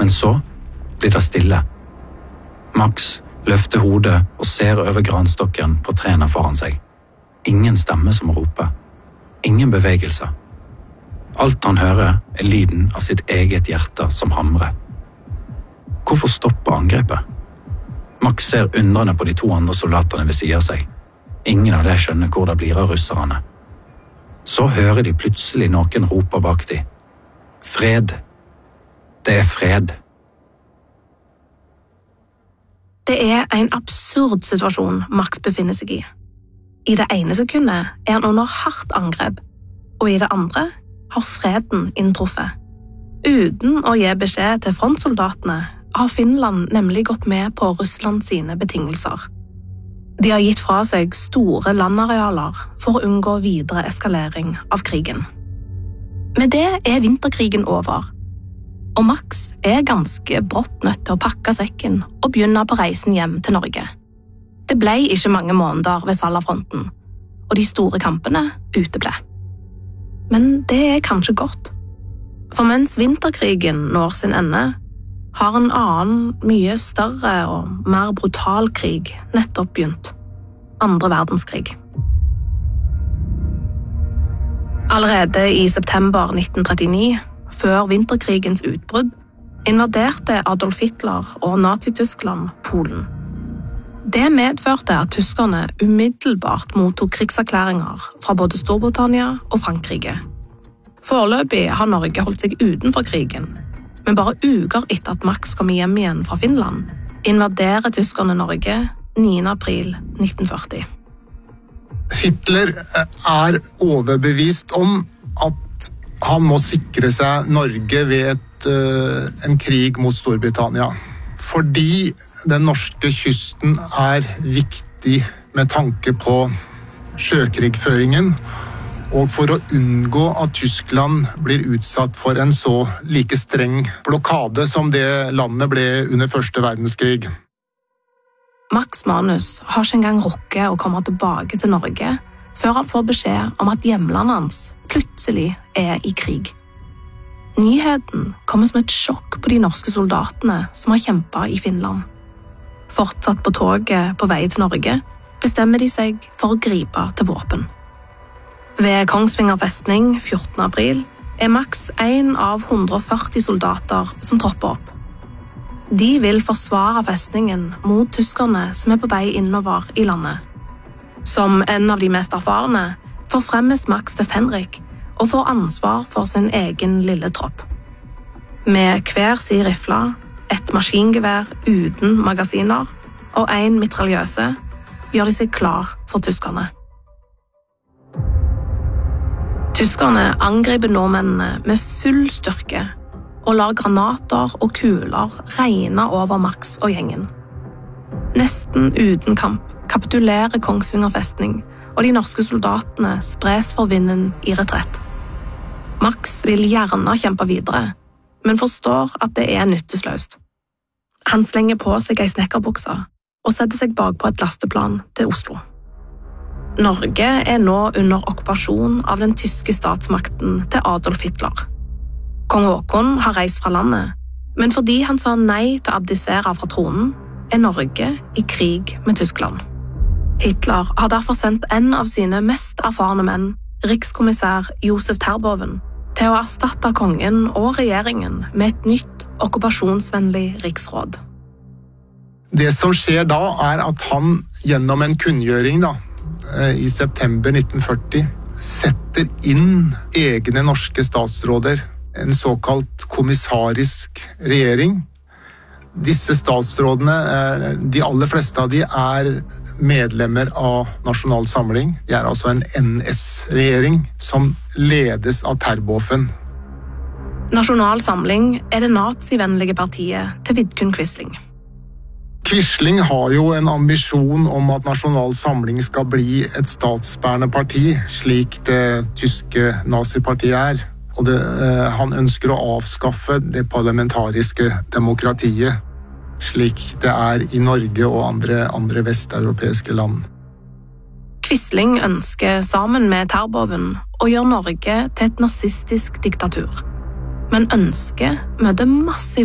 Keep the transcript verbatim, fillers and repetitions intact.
Men så blir det stille. Max løfter hodet og ser over granstokken på trærne foran seg. Ingen stemme som roper. Ingen bevegelser. Alt han hører er lyden av sitt eget hjerte som hamrer. Hvorfor stopper angrepet? Max ser undrende på de to andre soldatene ved siden av seg. Ingen av dem skjønner hvor det blir av russerne. Så hører de plutselig noen rope bak de. Fred. Det er fred. Det er en absurd situasjon Max befinner seg i. I det ene sekundet er han under hardt angrep, og i det andre har freden inntruffet. Uten å gi beskjed til frontsoldatene har Finland nemlig gått med på Russland sine betingelser. De har gitt fra seg store landarealer for å unngå videre eskalering av krigen. Med det er vinterkrigen over, og Max er ganske brått nødt til å pakke sekken og begynne på reisen hjem til Norge. Det ble ikke mange måneder ved Salla-fronten, og de store kampene uteble. Men det er kanskje godt, for mens vinterkrigen når sin ende, har en annen, mye større og mer brutal krig nettopp begynt. Andre verdenskrig. Allerede i september nitten trettini, før vinterkrigens utbrudd, invaderte Adolf Hitler og Nazi-Tyskland Polen. Det medførte at tyskerne umiddelbart mottok krigserklæringer fra både Storbritannia og Frankrike. Foreløpig har Norge holdt seg utenfor krigen, men bare uker etter at Max kom hjem igjen fra Finland, invaderer tyskerne Norge niende april nitten førti. Hitler er overbevist om at han må sikre seg Norge ved et, uh, en krig mot Storbritannia. Fordi den norske kysten er viktig med tanke på sjøkrigføringen, og for å unngå at Tyskland blir utsatt for en så like streng blokade som det landet ble under første verdenskrig. Max Manus har ikke engang rukket å komme tilbake til Norge før han får beskjed om at hjemlandet hans plutselig er i krig. Nyheten kommer som et sjokk på de norske soldatene som har kjempet i Finland. Fortsatt på toget på vei til Norge, bestemmer de seg for å gripe til våpen. Ved Kongsvinger festning fjortende april er Max en av hundre og førti soldater som tropper opp. De vil forsvare festningen mot tyskerne som er på vei innover i landet. Som en av de mest erfarne forfremmes Max til Fenrik og får ansvar for sin egen lille tropp. Med hver sin rifle, et maskingevær uten magasiner og en mitraljøse gjør de seg klar for tyskerne. Tyskerne angriper nordmennene med full styrke og lar granater og kuler regne over Max og gjengen. Nesten uten kamp kapitulerer Kongsvinger festning, og de norske soldatene spres for vinden i retrett. Max vil gjerne kjempe videre, men forstår at det er nyttesløst. Han slenger på seg ei snekkerbukse og setter seg bak på et lasteplan til Oslo. Norge er nå under okkupasjon av den tyske statsmakten til Adolf Hitler. Kong Håkon har reist fra landet, men fordi han sa nei til å abdisere fra tronen, er Norge i krig med Tyskland. Hitler har derfor sendt en av sine mest erfarne menn, rikskommissær Josef Terboven, til å erstatte kongen og regjeringen med et nytt okkupasjonsvennlig riksråd. Det som skjer da er at han gjennom en kunngjøring da, i september nitten førti setter inn egne norske statsråder, en såkalt kommissarisk regjering. Disse statsrådene, de aller fleste av de er medlemmer av Nasjonal Samling. De er altså en N S-regjering som ledes av Terboven. Nasjonal Samling er det nazivennlige partiet til Vidkun Quisling. Quisling har jo en ambisjon om at Nasjonal Samling skal bli et statsbærende parti, slik det tyske nazipartiet er. Og det, eh, han ønsker å avskaffe det parlamentariske demokratiet, slik det er i Norge og andre, andre vesteuropeiske land. Quisling ønsker sammen med Terboven å gjøre Norge til et nazistisk diktatur, men ønsker møter massiv